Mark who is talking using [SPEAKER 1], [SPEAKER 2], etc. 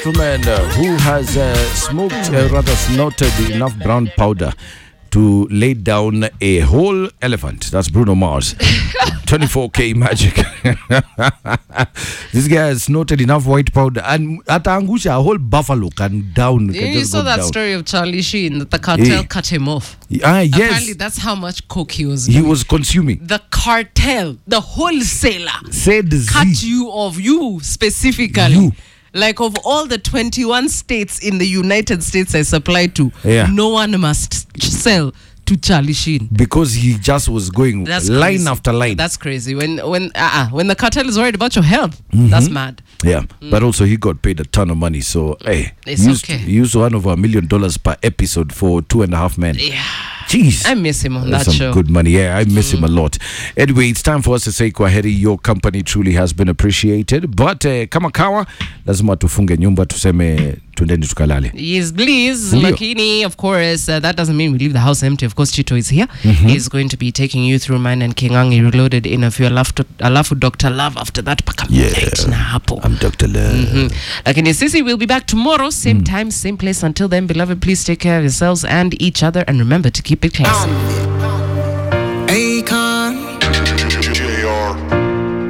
[SPEAKER 1] Gentleman who has smoked, rather snorted enough brown powder to lay down a whole elephant. That's Bruno Mars. 24K magic. This guy has snorted enough white powder and ataangusha a whole buffalo can down.
[SPEAKER 2] You saw that story of Charlie Sheen that the cartel cut him off.
[SPEAKER 1] Yes.
[SPEAKER 2] Apparently that's how much coke he was doing.
[SPEAKER 1] He was consuming.
[SPEAKER 2] The cartel, the wholesaler,
[SPEAKER 1] said
[SPEAKER 2] cut you off. You specifically.
[SPEAKER 1] You.
[SPEAKER 2] Like of all the 21 states in the United States I supply to, no one must sell to Charlie Sheen.
[SPEAKER 1] Because he just was going line after line.
[SPEAKER 2] That's crazy. When the cartel is worried about your health, that's mad.
[SPEAKER 1] Yeah, but also he got paid a ton of money. So, hey,
[SPEAKER 2] it's okay.
[SPEAKER 1] He used one of $1 million per episode for 2.5 Men.
[SPEAKER 2] Yeah.
[SPEAKER 1] Jeez.
[SPEAKER 2] I miss him on
[SPEAKER 1] That's
[SPEAKER 2] that
[SPEAKER 1] some
[SPEAKER 2] show.
[SPEAKER 1] good money. Yeah, I miss him a lot. Anyway, it's time for us to say kwaheri. Your company truly has been appreciated. But kama kawa, lazima tufunge nyumba tuseme tuendeni tukalale.
[SPEAKER 2] Yes, please. Lakini, of course, that doesn't mean we leave the house empty. Of course, Chito is here. He's going to be taking you through mine and Kingangi Reloaded in a few. Alafu Dr. Love after that.
[SPEAKER 1] I'm Dr. Love.
[SPEAKER 2] Lakini Sisi will be back tomorrow. Same time, same place. Until then, beloved, please take care of yourselves and each other. And remember to keep it classy.